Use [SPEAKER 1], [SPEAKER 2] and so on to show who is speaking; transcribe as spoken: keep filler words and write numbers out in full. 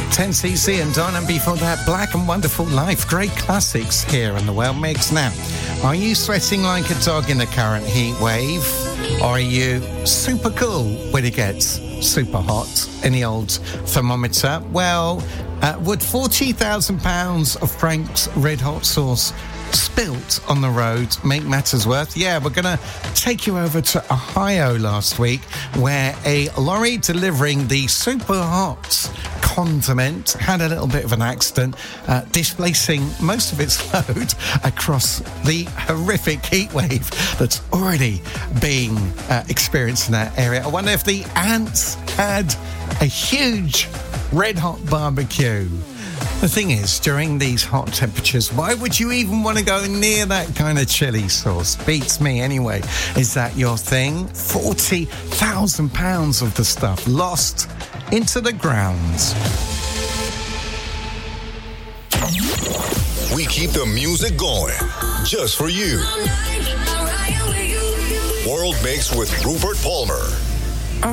[SPEAKER 1] ten C C and Don, and before that, Black and Wonderful Life. Great classics here on the Well Mix. Now, are you sweating like a dog in the current heat wave? Or are you super cool when it gets super hot in the old thermometer? Well, uh, would forty thousand pounds of Frank's Red Hot sauce spilt on the road make matters worse? Yeah, we're going to take you over to Ohio last week, where a lorry delivering the super hot condiment had a little bit of an accident, uh, displacing most of its load across the horrific heat wave that's already being uh, experienced in that area. I wonder if the ants had a huge red hot barbecue. The thing is, during these hot temperatures, why would you even want to go near that kind of chili sauce? Beats me anyway. Is that your thing? forty thousand pounds of the stuff lost into the ground.
[SPEAKER 2] We keep the music going just for you. World Mix with Rupert Palmer.